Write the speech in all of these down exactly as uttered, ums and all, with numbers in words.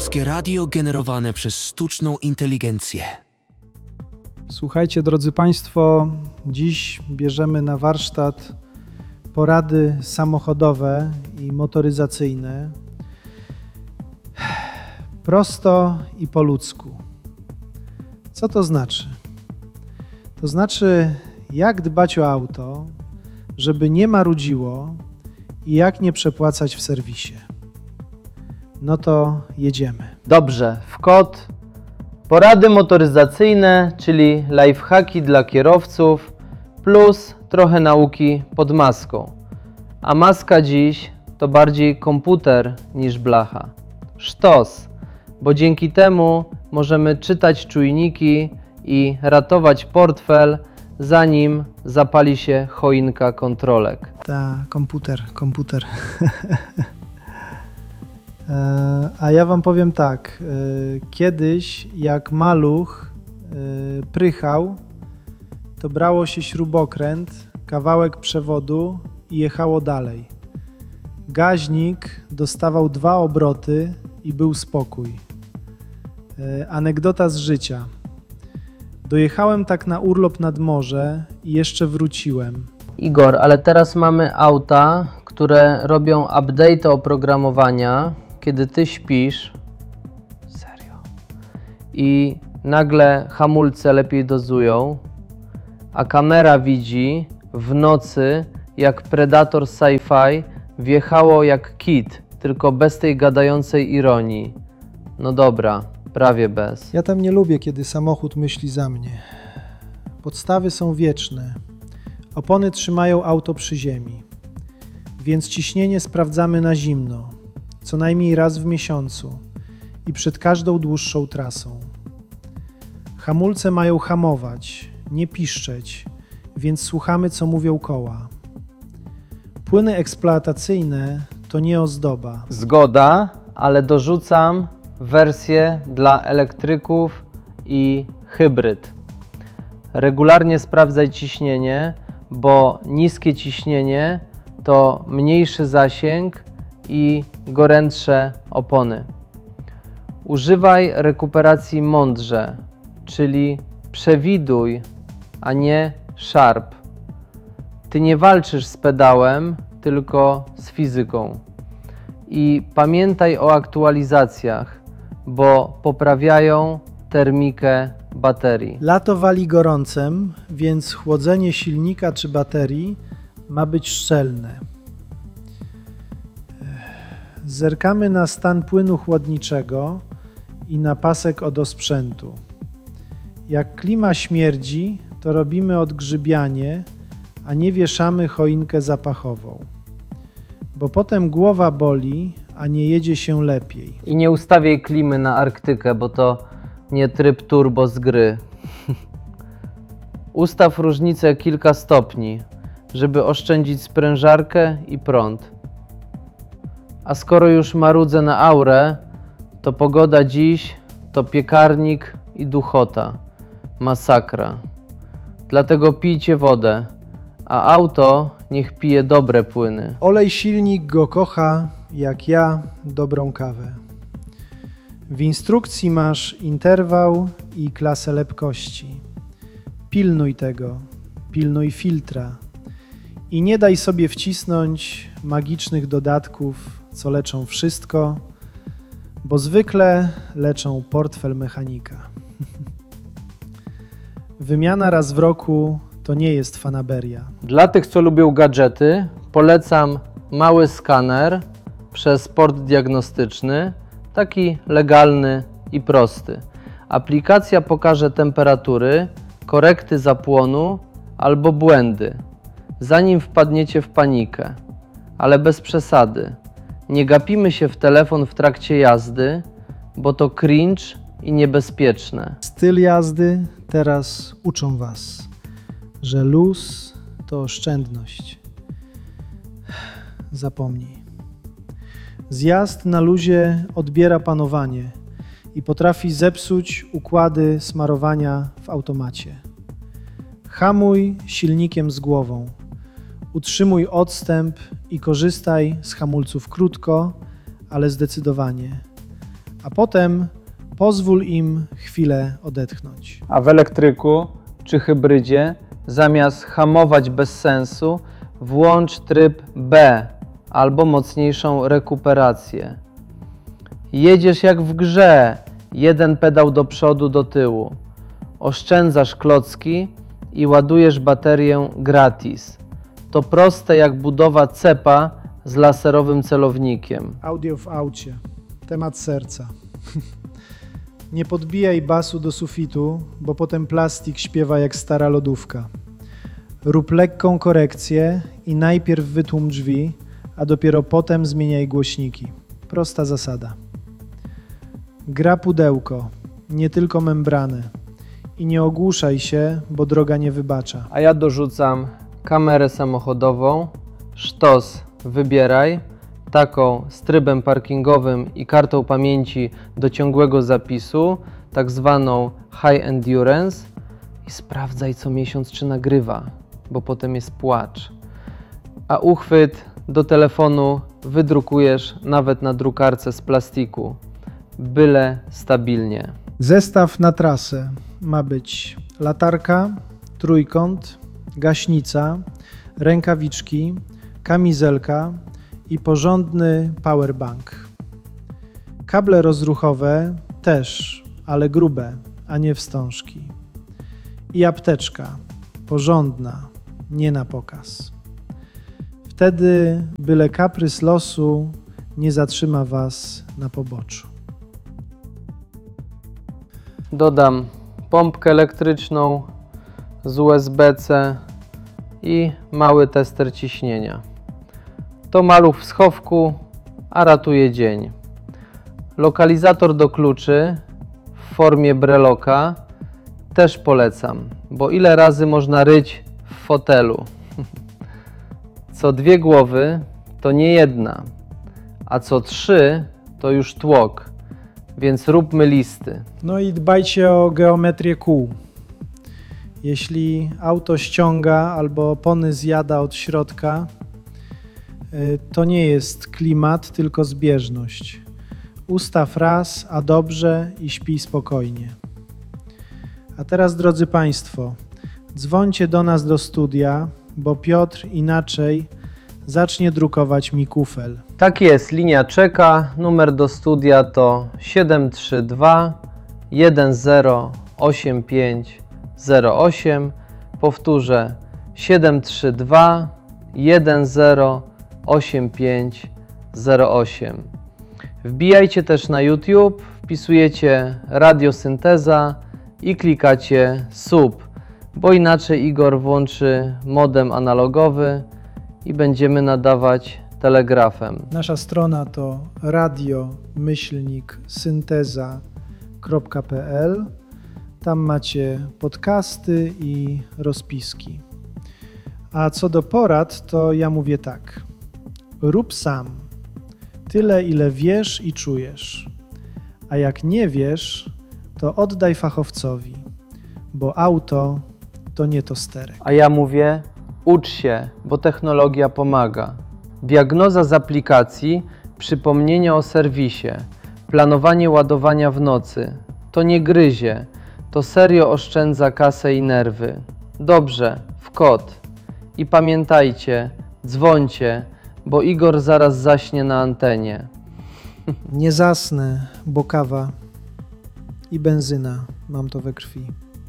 Polskie radio generowane przez sztuczną inteligencję. Słuchajcie, drodzy Państwo, dziś bierzemy na warsztat porady samochodowe i motoryzacyjne. Prosto i po ludzku. Co to znaczy? To znaczy, jak dbać o auto, żeby nie marudziło i jak nie przepłacać w serwisie. No to jedziemy. Dobrze, w kod porady motoryzacyjne, czyli lifehacki dla kierowców plus trochę nauki pod maską. A maska dziś to bardziej komputer niż blacha. Sztos, bo dzięki temu możemy czytać czujniki i ratować portfel, zanim zapali się choinka kontrolek. Ta, komputer, komputer. A ja wam powiem tak, kiedyś jak maluch prychał, to brało się śrubokręt, kawałek przewodu i jechało dalej. Gaźnik dostawał dwa obroty i był spokój. Anegdota z życia. Dojechałem tak na urlop nad morze i jeszcze wróciłem. Igor, ale teraz mamy auta, które robią update oprogramowania, kiedy ty śpisz, serio, i nagle hamulce lepiej dozują, a kamera widzi w nocy, jak Predator Sci-Fi wjechało jak kit, tylko bez tej gadającej ironii. No dobra, prawie bez. Ja tam nie lubię, kiedy samochód myśli za mnie. Podstawy są wieczne. Opony trzymają auto przy ziemi. Więc ciśnienie sprawdzamy na zimno, co najmniej raz w miesiącu i przed każdą dłuższą trasą. Hamulce mają hamować, nie piszczeć, więc słuchamy, co mówią koła. Płyny eksploatacyjne to nie ozdoba. Zgoda, ale dorzucam wersję dla elektryków i hybryd. Regularnie sprawdzaj ciśnienie, bo niskie ciśnienie to mniejszy zasięg i gorętsze opony. Używaj rekuperacji mądrze, czyli przewiduj, a nie szarp. Ty nie walczysz z pedałem, tylko z fizyką. I pamiętaj o aktualizacjach, bo poprawiają termikę baterii. Lato wali gorącem, więc chłodzenie silnika czy baterii ma być szczelne. Zerkamy na stan płynu chłodniczego i na pasek od osprzętu. Jak klima śmierdzi, to robimy odgrzybianie, a nie wieszamy choinkę zapachową. Bo potem głowa boli, a nie jedzie się lepiej. I nie ustawiaj klimy na Arktykę, bo to nie tryb turbo z gry. Ustaw różnicę kilka stopni, żeby oszczędzić sprężarkę i prąd. A skoro już marudzę na aurę, to pogoda dziś to piekarnik i duchota. Masakra. Dlatego pijcie wodę, a auto niech pije dobre płyny. Olej silnik go kocha, jak ja, dobrą kawę. W instrukcji masz interwał i klasę lepkości. Pilnuj tego, pilnuj filtra i nie daj sobie wcisnąć magicznych dodatków, co leczą wszystko, bo zwykle leczą portfel mechanika. Wymiana raz w roku to nie jest fanaberia. Dla tych, co lubią gadżety, polecam mały skaner przez port diagnostyczny, taki legalny i prosty. Aplikacja pokaże temperatury, korekty zapłonu albo błędy, zanim wpadniecie w panikę. Ale bez przesady. Nie gapimy się w telefon w trakcie jazdy, bo to cringe i niebezpieczne. Styl jazdy teraz uczą Was, że luz to oszczędność. Zapomnij. Zjazd na luzie odbiera panowanie i potrafi zepsuć układy smarowania w automacie. Hamuj silnikiem z głową. Utrzymuj odstęp i korzystaj z hamulców krótko, ale zdecydowanie. a potem pozwól im chwilę odetchnąć. A w elektryku czy hybrydzie zamiast hamować bez sensu, włącz tryb B albo mocniejszą rekuperację. Jedziesz jak w grze, jeden pedał do przodu, do tyłu. Oszczędzasz klocki i ładujesz baterię gratis. To proste jak budowa cepa z laserowym celownikiem. Audio w aucie. Temat serca. Nie podbijaj basu do sufitu, bo potem plastik śpiewa jak stara lodówka. Rób lekką korekcję i najpierw wytłum drzwi, a dopiero potem zmieniaj głośniki. Prosta zasada. Gra pudełko, nie tylko membrany. I nie ogłuszaj się, bo droga nie wybacza. A ja dorzucam kamerę samochodową, sztos wybieraj, taką z trybem parkingowym i kartą pamięci do ciągłego zapisu, tak zwaną High Endurance i sprawdzaj co miesiąc, czy nagrywa, bo potem jest płacz. A uchwyt do telefonu wydrukujesz nawet na drukarce z plastiku, byle stabilnie. Zestaw na trasę ma być latarka, trójkąt, gaśnica, rękawiczki, kamizelka i porządny powerbank. Kable rozruchowe też, ale grube, a nie wstążki. I apteczka, porządna, nie na pokaz. Wtedy byle kaprys losu nie zatrzyma was na poboczu. Dodam pompkę elektryczną z U S B C i mały tester ciśnienia. To maluch w schowku, a ratuje dzień. Lokalizator do kluczy w formie breloka też polecam, bo ile razy można ryć w fotelu? Co dwie głowy to nie jedna, a co trzy to już tłok, więc róbmy listy. No i dbajcie o geometrię kół. Jeśli auto ściąga albo opony zjada od środka, to nie jest klimat, tylko zbieżność. Ustaw raz, a dobrze i śpij spokojnie. A teraz, drodzy Państwo, dzwońcie do nas do studia, bo Piotr inaczej zacznie drukować mi kufel. Tak jest, linia czeka, numer do studia to siedem trzy dwa jeden zero osiem pięć zero osiem. Powtórzę, siedem trzy dwa jeden zero osiem pięć zero osiem. Wbijajcie też na YouTube, wpisujecie Radiosynteza i klikacie sub, bo inaczej Igor włączy modem analogowy i będziemy nadawać telegrafem. Nasza strona to radio myślnik synteza kropka p l. Tam macie podcasty i rozpiski. A co do porad, to ja mówię tak. Rób sam. Tyle, ile wiesz i czujesz. A jak nie wiesz, to oddaj fachowcowi, bo auto to nie tosterek. A ja mówię, ucz się, bo technologia pomaga. Diagnoza z aplikacji, przypomnienia o serwisie, planowanie ładowania w nocy. To nie gryzie, to serio oszczędza kasę i nerwy. Dobrze, w kod. I pamiętajcie, dzwońcie, bo Igor zaraz zaśnie na antenie. Nie zasnę, bo kawa i benzyna, mam to we krwi.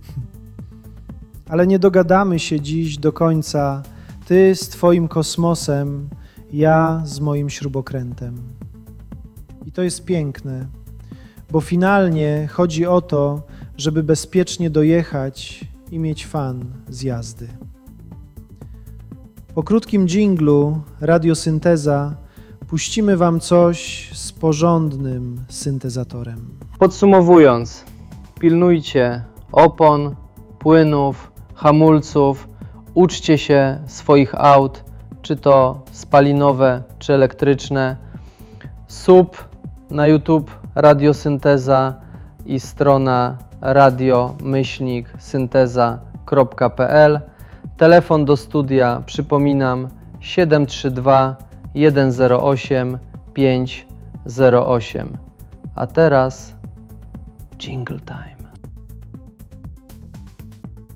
Ale nie dogadamy się dziś do końca, ty z twoim kosmosem, ja z moim śrubokrętem. I to jest piękne, bo finalnie chodzi o to, żeby bezpiecznie dojechać i mieć fan z jazdy. Po krótkim dżinglu Radiosynteza puścimy wam coś z porządnym syntezatorem. Podsumowując, pilnujcie opon, płynów, hamulców, uczcie się swoich aut, czy to spalinowe, czy elektryczne. Sub na YouTube Radiosynteza i strona radio myślnik synteza kropka p l. Telefon do studia, przypominam, siedem trzy dwa jeden zero osiem pięć zero osiem. A teraz jingle time.